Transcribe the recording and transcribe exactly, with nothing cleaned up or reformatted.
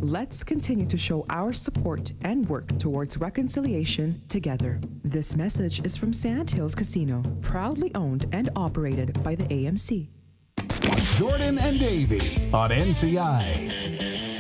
Let's continue to show our support and work towards reconciliation together. This message is from Sand Hills Casino, proudly owned and operated by the A M C. Jordan and Davey on N C I.